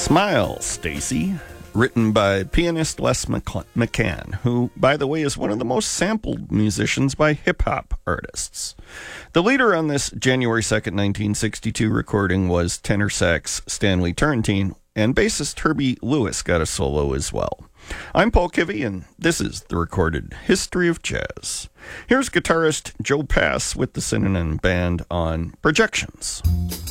Smile, Stacy, written by pianist Les McCann, who, by the way, is one of the most sampled musicians by hip-hop artists. The leader on this January 2nd, 1962 recording was tenor sax Stanley Turrentine, and bassist Herbie Lewis got a solo as well. I'm Paul Kivy, and this is the recorded history of jazz. Here's guitarist Joe Pass with the Synonym Band on Projections.